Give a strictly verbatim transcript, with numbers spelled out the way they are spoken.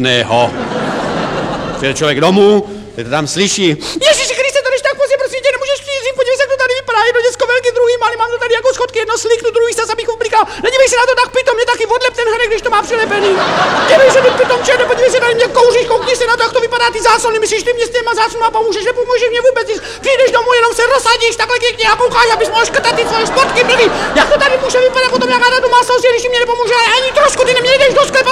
špatného. Přijde člověk domů, teď to tam slyší. Ježiši Kriste, to než tak pozdě, prosím tě, nemůžeš přijít, podívej se, jak to tady vypadá, jedno děcko velký, druhý malý, mám to tady jako schodky, jedno sliknu, druhý se abych ublikal. Nedívej se na to tak pitom, mě taky odlep ten hrnek, když to má přilepený. Dívej se, ty pitom černé, podívej se na mě, kouříš, koukni se na to, jak to vypadá ty záslony, myslíš, ty mě s těma záslonama pomůžeš, nepomůžeš mě vůbec, když přijdeš domů, jenom se rozsadíš, takhle pěkně a koukáš, abys mohl škrtat ty svoje športky blbý. Jak to tady může vypadat potom, jak na tu masou, když mi nepomůže, ani trošku, ty neměl jdeš do sklepa